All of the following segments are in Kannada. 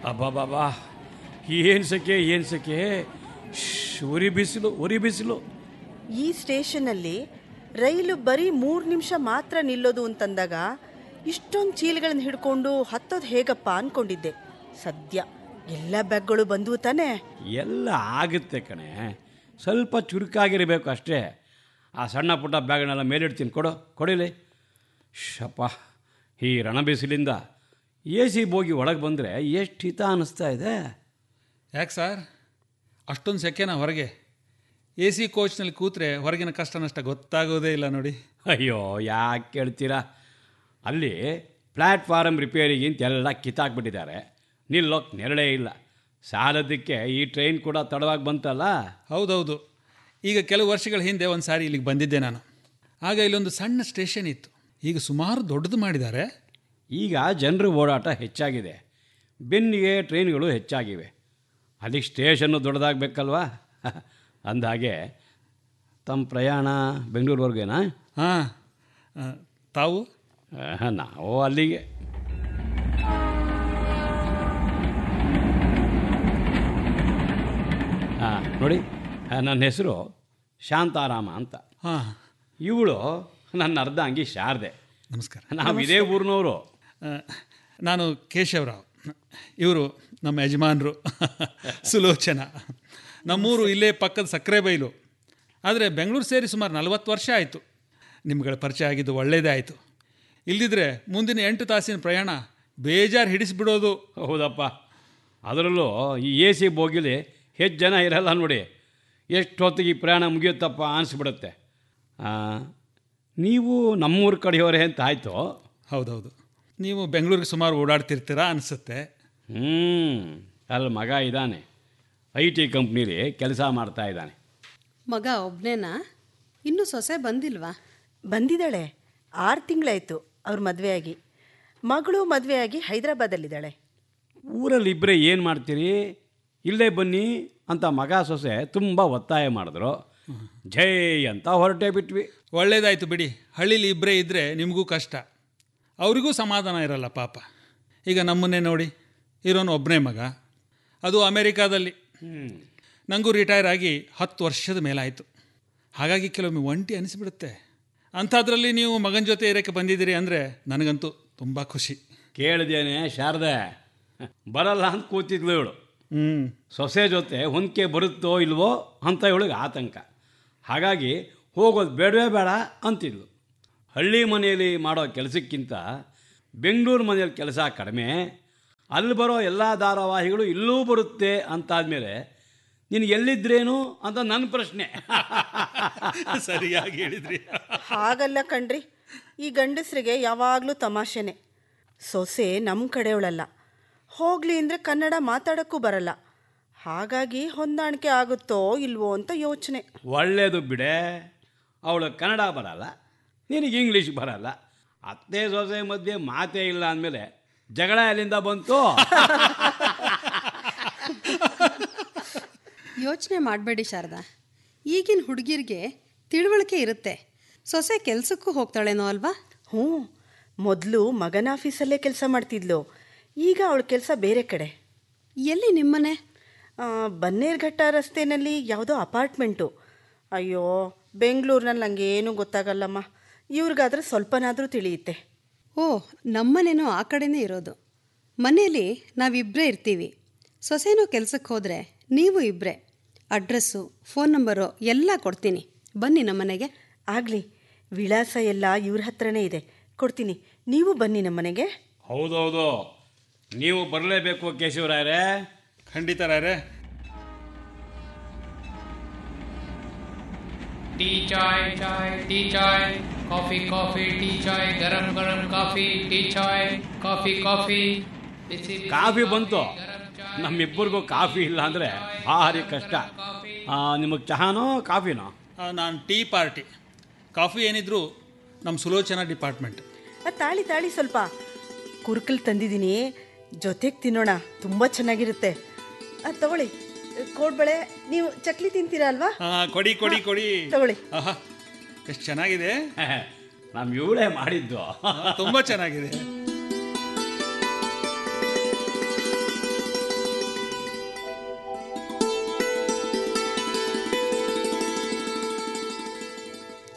ಅಬ್ಬಾಬಾಬಾ, ಏನು ಸೆಕೆ ಏನು ಸೆಕೆ, ಉರಿ ಬಿಸಿಲು ಉರಿ ಬಿಸಿಲು. ಈ ಸ್ಟೇಷನ್ನಲ್ಲಿ ರೈಲು ಬರೀ 3 ನಿಮಿಷ ಮಾತ್ರ ನಿಲ್ಲೋದು ಅಂತಂದಾಗ ಇಷ್ಟೊಂದು ಚೀಲಗಳನ್ನ ಹಿಡ್ಕೊಂಡು ಹತ್ತೋದು ಹೇಗಪ್ಪ ಅಂದ್ಕೊಂಡಿದ್ದೆ. ಸದ್ಯ ಎಲ್ಲ ಬ್ಯಾಗ್ಗಳು ಬಂದವು ತಾನೇ? ಎಲ್ಲ ಆಗುತ್ತೆ ಕಣೆ, ಸ್ವಲ್ಪ ಚುರುಕಾಗಿರಬೇಕು ಅಷ್ಟೇ. ಆ ಸಣ್ಣ ಪುಟ್ಟ ಬ್ಯಾಗ್ನೆಲ್ಲ ಮೇಲಿಡ್ತೀನಿ, ಕೊಡಿಲಿ. ಶಪ, ಈ ರಣ ಬಿಸಿಲಿಂದ AC ಬೋಗಿ ಒಳಗೆ ಬಂದರೆ ಎಷ್ಟು ಹಿತ ಅನ್ನಿಸ್ತಾ ಇದೆ. ಯಾಕೆ ಸರ್ ಅಷ್ಟೊಂದು ಸೆಕೆನಾ ಹೊರಗೆ? AC ಕೋಚ್ನಲ್ಲಿ ಕೂತ್ರೆ ಹೊರಗಿನ ಕಷ್ಟ ನಷ್ಟ ಗೊತ್ತಾಗೋದೇ ಇಲ್ಲ ನೋಡಿ. ಅಯ್ಯೋ, ಯಾಕೆ ಕೇಳ್ತೀರಾ? ಅಲ್ಲಿ ಪ್ಲ್ಯಾಟ್ಫಾರಮ್ ರಿಪೇರಿಗೆ ಅಂತೆಲ್ಲ ಕಿತ್ತಾಕ್ಬಿಟ್ಟಿದ್ದಾರೆ, ನಿಲ್ಲೋಕ್ಕೆ ನೆರಳೇ ಇಲ್ಲ. ಸಾಲದಕ್ಕೆ ಈ ಟ್ರೈನ್ ಕೂಡ ತಡವಾಗಿ ಬಂತಲ್ಲ. ಹೌದೌದು, ಈಗ ಕೆಲವು ವರ್ಷಗಳ ಹಿಂದೆ ಒಂದು ಸಾರಿ ಇಲ್ಲಿಗೆ ಬಂದಿದ್ದೆ ನಾನು. ಆಗ ಇಲ್ಲೊಂದು ಸಣ್ಣ ಸ್ಟೇಷನ್ ಇತ್ತು, ಈಗ ಸುಮಾರು ದೊಡ್ಡದು ಮಾಡಿದ್ದಾರೆ. ಈಗ ಜನರ ಓಡಾಟ ಹೆಚ್ಚಾಗಿದೆ, ಬೆನ್ನಿಗೆ ಟ್ರೈನ್ಗಳು ಹೆಚ್ಚಾಗಿವೆ. ಅಲ್ಲಿಗೆ ಸ್ಟೇಷನ್ನು ದೊಡ್ಡದಾಗಬೇಕಲ್ವಾ? ಅಂದಹಾಗೆ ತಮ್ಮ ಪ್ರಯಾಣ ಬೆಂಗಳೂರುವರೆಗೇನಾ? ಹಾಂ, ತಾವು? ನಾವು ಅಲ್ಲಿಗೆ. ಹಾಂ ನೋಡಿ, ನನ್ನ ಹೆಸರು ಶಾಂತಾರಾಮ ಅಂತ. ಹಾಂ, ಇವಳು ನನ್ನ ಅರ್ಧಾಂಗಿ ಶಾರದೆ. ನಮಸ್ಕಾರ. ನಾವು ಇದೇ ಊರಿನವರು. ನಾನು ಕೇಶವರಾವ್, ಇವರು ನಮ್ಮ ಯಜಮಾನರು ಸುಲೋಚನಾ. ನಮ್ಮೂರು ಇಲ್ಲೇ ಪಕ್ಕದ ಸಕ್ಕರೆಬೈಲು. ಆದರೆ ಬೆಂಗಳೂರು ಸೇರಿ ಸುಮಾರು 40 ವರ್ಷ ಆಯಿತು. ನಿಮ್ಗಳ ಪರಿಚಯ ಆಗಿದ್ದು ಒಳ್ಳೆಯದೇ ಆಯಿತು. ಇಲ್ಲದಿದ್ದರೆ ಮುಂದಿನ 8 ತಾಸಿನ ಪ್ರಯಾಣ ಬೇಜಾರು ಹಿಡಿಸಿಬಿಡೋದು. ಹೌದಪ್ಪ, ಅದರಲ್ಲೂ ಈ AC ಬೋಗಿಲಿ ಹೆಚ್ಚು ಜನ ಇರಲ್ಲ ನೋಡಿ. ಎಷ್ಟೊತ್ತಿಗೆ ಈ ಪ್ರಯಾಣ ಮುಗಿಯುತ್ತಪ್ಪ ಅನಿಸ್ಬಿಡುತ್ತೆ. ನೀವು ನಮ್ಮೂರ ಕಡೆಯವರೇ ಅಂತ ಆಯಿತು. ಹೌದೌದು, ನೀವು ಬೆಂಗಳೂರಿಗೆ ಸುಮಾರು ಓಡಾಡ್ತಿರ್ತೀರಾ ಅನಿಸುತ್ತೆ. ಅಲ್ಲಿ ಮಗ ಇದ್ದಾನೆ, IT ಕಂಪ್ನೀಲಿ ಕೆಲಸ ಮಾಡ್ತಾ ಇದ್ದಾನೆ. ಮಗ ಒಬ್ಬನೇನಾ? ಇನ್ನೂ ಸೊಸೆ ಬಂದಿಲ್ವಾ? ಬಂದಿದ್ದಾಳೆ, 6 ತಿಂಗಳಾಯಿತು ಅವ್ರ ಮದುವೆಯಾಗಿ. ಮಗಳು ಮದುವೆಯಾಗಿ ಹೈದರಾಬಾದಲ್ಲಿದ್ದಾಳೆ. ಊರಲ್ಲಿ ಇಬ್ಬರೇ ಏನು ಮಾಡ್ತೀರಿ, ಇಲ್ಲೇ ಬನ್ನಿ ಅಂತ ಮಗ ಸೊಸೆ ತುಂಬ ಒತ್ತಾಯ ಮಾಡಿದ್ರು. ಜೈ ಅಂತ ಹೊರಟೇ ಬಿಟ್ವಿ. ಒಳ್ಳೇದಾಯಿತು ಬಿಡಿ, ಹಳ್ಳೀಲಿ ಇಬ್ಬರೇ ಇದ್ದರೆ ನಿಮಗೂ ಕಷ್ಟ, ಅವರಿಗೂ ಸಮಾಧಾನ ಇರಲ್ಲ ಪಾಪ. ಈಗ ನಮ್ಮನ್ನೇ ನೋಡಿ, ಇರೋನು ಒಬ್ಬನೇ ಮಗ, ಅದು ಅಮೇರಿಕಾದಲ್ಲಿ. ನನಗೂ ರಿಟೈರ್ ಆಗಿ 10 ವರ್ಷದ ಮೇಲಾಯಿತು. ಹಾಗಾಗಿ ಕೆಲವೊಮ್ಮೆ ಒಂಟಿ ಅನಿಸ್ಬಿಡುತ್ತೆ. ಅಂಥದ್ರಲ್ಲಿ ನೀವು ಮಗನ ಜೊತೆ ಇರೋಕ್ಕೆ ಬಂದಿದ್ದೀರಿ ಅಂದರೆ ನನಗಂತೂ ತುಂಬ ಖುಷಿ. ಕೇಳಿದೇನೆ ಶಾರದೆ, ಬರಲ್ಲ ಅಂತ ಕೂತಿದ್ಲು ಇವಳು. ಸೊಸೆ ಜೊತೆ ಹೊಂದಿಕೆ ಬರುತ್ತೋ ಇಲ್ವೋ ಅಂತ ಇವಳಿಗೆ ಆತಂಕ. ಹಾಗಾಗಿ ಹೋಗೋದು ಬೇಡವೇ ಬೇಡ ಅಂತಿದ್ಲು. ಹಳ್ಳಿ ಮನೆಯಲ್ಲಿ ಮಾಡೋ ಕೆಲಸಕ್ಕಿಂತ ಬೆಂಗಳೂರು ಮನೆಯಲ್ಲಿ ಕೆಲಸ ಕಡಿಮೆ, ಅಲ್ಲಿ ಬರೋ ಎಲ್ಲ ಧಾರಾವಾಹಿಗಳು ಇಲ್ಲೂ ಬರುತ್ತೆ ಅಂತಾದಮೇಲೆ ನಿನಗೆ ಎಲ್ಲಿದ್ರೇನು ಅಂತ ನನ್ನ ಪ್ರಶ್ನೆ. ಸರಿಯಾಗಿ ಹೇಳಿದ್ರಿ. ಹಾಗಲ್ಲ ಕಣ್ರಿ, ಈ ಗಂಡಸರಿಗೆ ಯಾವಾಗಲೂ ತಮಾಷೆನೆ. ಸೊಸೆ ನಮ್ಮ ಕಡೆಯವಳಲ್ಲ, ಹೋಗಲಿ ಅಂದರೆ ಕನ್ನಡ ಮಾತಾಡೋಕ್ಕೂ ಬರಲ್ಲ. ಹಾಗಾಗಿ ಹೊಂದಾಣಿಕೆ ಆಗುತ್ತೋ ಇಲ್ವೋ ಅಂತ ಯೋಚನೆ. ಒಳ್ಳೆಯದು ಬಿಡೆ, ಅವಳು ಕನ್ನಡ ಬರಲ್ಲ, ನಿನಗೆ ಇಂಗ್ಲೀಷ್ ಬರಲ್ಲ. ಅತ್ತೆ ಸೊಸೆ ಮಧ್ಯೆ ಮಾತೇ ಇಲ್ಲ ಅಂದಮೇಲೆ ಜಗಳ ಎಲ್ಲಿಂದ ಬಂತು? ಯೋಚನೆ ಮಾಡಬೇಡಿ ಶಾರದಾ, ಈಗಿನ ಹುಡುಗಿರಿಗೆ ತಿಳುವಳಿಕೆ ಇರುತ್ತೆ. ಸೊಸೆ ಕೆಲಸಕ್ಕೂ ಹೋಗ್ತಾಳೇನೋ ಅಲ್ವಾ? ಮೊದಲು ಮಗನ ಆಫೀಸಲ್ಲೇ ಕೆಲಸ ಮಾಡ್ತಿದ್ಲು, ಈಗ ಅವಳ ಕೆಲಸ ಬೇರೆ ಕಡೆ. ಎಲ್ಲಿ ನಿಮ್ಮನೆ? ಬನ್ನೇರುಘಟ್ಟ ರಸ್ತೆಯಲ್ಲಿ ಯಾವುದೋ ಅಪಾರ್ಟ್ಮೆಂಟು. ಅಯ್ಯೋ, ಬೆಂಗಳೂರಿನಲ್ಲಿ ನನಗೇನು ಗೊತ್ತಾಗಲ್ಲಮ್ಮ, ಇವ್ರಿಗಾದ್ರೆ ಸ್ವಲ್ಪನಾದರೂ ತಿಳಿಯುತ್ತೆ. ಓ, ನಮ್ಮನೇನೋ ಆ ಕಡೆನೇ ಇರೋದು. ಮನೆಯಲ್ಲಿ ನಾವಿಬ್ಬರೇ ಇರ್ತೀವಿ. ಸೊಸೆನೂ ಕೆಲಸಕ್ಕೆ ಹೋದರೆ ನೀವು ಇಬ್ಬರೇ. ಅಡ್ರೆಸ್ಸು, ಫೋನ್ ನಂಬರು ಎಲ್ಲ ಕೊಡ್ತೀನಿ, ಬನ್ನಿ ನಮ್ಮನೆಗೆ. ಆಗಲಿ, ವಿಳಾಸ ಎಲ್ಲ ಇವ್ರ ಹತ್ರನೇ ಇದೆ, ಕೊಡ್ತೀನಿ. ನೀವು ಬನ್ನಿ ನಮ್ಮನೆಗೆ. ಹೌದೌದು, ನೀವು ಬರಲೇಬೇಕು ಕೇಶವರಾಯರೇ. ಖಂಡಿತ ರಾಯರೇ. टी चाय चाय टी चाय, कॉफी कॉफी टी चाय, गरम गरम कॉफी टी चाय, कॉफी कॉफी. ಕಾಫಿ ಬಂತು, ನಮ್ಮಿಬ್ಬರಿಗೂ ಕಾಫಿ ಇಲ್ಲ ಅಂದರೆ ಭಾರಿ ಕಷ್ಟ. ನಿಮಗೆ ಚಹಾನೋ ಕಾಫಿನೋ? ನಾನು ಟೀ ಪಾರ್ಟಿ. ಕಾಫಿ ಏನಿದ್ರು ನಮ್ಮ ಸುಲೋಚನಾ ಡಿಪಾರ್ಟ್ಮೆಂಟ್. ತಾಳಿ ತಾಳಿ, ಸ್ವಲ್ಪ ಕುರುಕಲ್ ತಂದಿದ್ದೀನಿ, ಜೊತೆಗೆ ತಿನ್ನೋಣ, ತುಂಬ ಚೆನ್ನಾಗಿರುತ್ತೆ. ತಗೊಳ್ಳಿ ಕೋಡ್ಬಳೆ. ನೀವು ಚಕ್ಲಿ ತಿಂತೀರಾ ಅಲ್ವಾ? ಕೊಡಿ ಕೊಡಿ ಕೊಡಿ, ತಗೊಳ್ಳಿ. ಆಹಾ, ಎಷ್ಟು ಚೆನ್ನಾಗಿದೆ. ನಮ್ಮ ಇವಳೇ ಮಾಡಿದ್ದು, ತುಂಬ ಚೆನ್ನಾಗಿದೆ.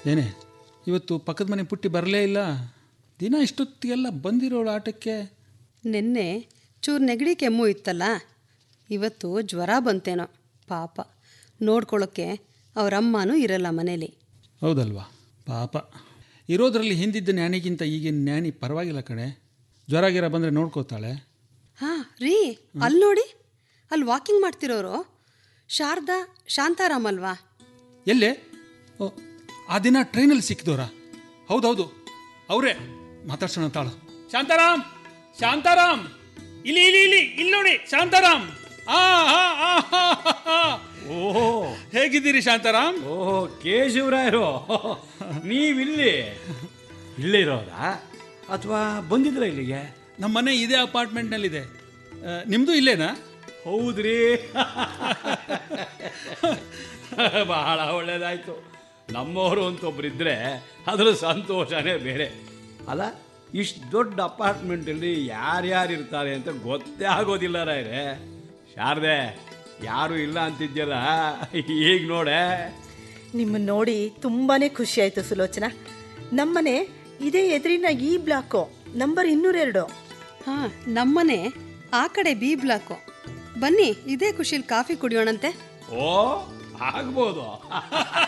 ಏನೇ ಇವತ್ತು ಪಕ್ಕದ ಮನೆ ಪುಟ್ಟಿ ಬರಲೇ ಇಲ್ಲ? ದಿನ ಇಷ್ಟೊತ್ತಿಗೆಲ್ಲ ಬಂದಿರೋಳು ಆಟಕ್ಕೆ. ನಿನ್ನೆ ಚೂರು ನೆಗಡಿ ಕೆಮ್ಮು ಇತ್ತಲ್ಲ, ಇವತ್ತು ಜ್ವರ ಬಂತೇನೋ ಪಾಪ. ನೋಡ್ಕೊಳ್ಳೋಕ್ಕೆ ಅವರಮ್ಮನೂ ಇರಲ್ಲ ಮನೇಲಿ. ಹೌದಲ್ವಾ ಪಾಪ. ಇರೋದ್ರಲ್ಲಿ ಹಿಂದಿದ್ದ ನ್ಯಾಣಿಗಿಂತ ಈಗಿನ ನ್ಯಾಣಿ ಪರವಾಗಿಲ್ಲ ಕಣೆ. ಜ್ವರ ಗಿರ ಬಂದರೆ ನೋಡ್ಕೋತಾಳೆ. ಹಾಂ ರೀ, ಅಲ್ಲಿ ನೋಡಿ, ಅಲ್ಲಿ ವಾಕಿಂಗ್ ಮಾಡ್ತಿರೋರು ಶಾರದಾ ಶಾಂತಾರಾಮ್ ಅಲ್ವಾ? ಎಲ್ಲೇ? ಓ, ಆ ದಿನ ಟ್ರೈನಲ್ಲಿ ಸಿಕ್ಕಿದೋರಾ? ಹೌದೌದು, ಅವರೇ. ಮಾತಾಡ್ಸೋಣ ತಾಳು. ಶಾಂತಾರಾಮ್, ಶಾಂತಾರಾಮ್, ಇಲ್ಲಿ ಇಲ್ಲಿ ಇಲ್ಲಿ ಇಲ್ಲಿ ನೋಡಿ ಶಾಂತಾರಾಮ್. ಓಹೋ, ಹೇಗಿದ್ದೀರಿ ಶಾಂತಾರಾಮ್? ಓಹೋ, ಕೇಶವರಾಯರು, ನೀವಿಲ್ಲಿ ಇಲ್ಲೇ ಇರೋದಾ ಅಥವಾ ಬಂದಿದ್ರ ಇಲ್ಲಿಗೆ? ನಮ್ಮ ಮನೆ ಇದೇ ಅಪಾರ್ಟ್ಮೆಂಟ್ನಲ್ಲಿದೆ. ನಿಮ್ಮದು ಇಲ್ಲೇನಾ? ಹೌದ್ರಿ. ಬಹಳ ಒಳ್ಳೇದಾಯ್ತು. ನಮ್ಮವರು ಅಂತ ಒಬ್ಬರಿದ್ದರೆ ಅದರ ಸಂತೋಷನೇ ಬೇರೆ ಅಲ್ಲ. ಇಷ್ಟು ದೊಡ್ಡ ಅಪಾರ್ಟ್ಮೆಂಟಲ್ಲಿ ಯಾರ್ಯಾರು ಇರ್ತಾರೆ ಅಂತ ಗೊತ್ತೇ ಆಗೋದಿಲ್ಲ ರಾಯ್ರೆ. ಶಾರದೆ, ಯಾರು ಇಲ್ಲ ಅಂತಿದ್ಯಲ್ಲ, ಈಗ ನೋಡೆ. ನಿಮ್ಮನ್ನು ನೋಡಿ ತುಂಬಾ ಖುಷಿ ಆಯಿತು ಸುಲೋಚನಾ. ನಮ್ಮನೆ ಇದೇ ಎದುರಿನ ಈ ಬ್ಲಾಕು, ನಂಬರ್ 202. ಹಾಂ, ನಮ್ಮನೆ ಆ ಕಡೆ ಬಿ ಬ್ಲಾಕು. ಬನ್ನಿ, ಇದೇ ಖುಷಿಲಿ ಕಾಫಿ ಕುಡಿಯೋಣಂತೆ. ಓ, ಆಗ್ಬೋದು.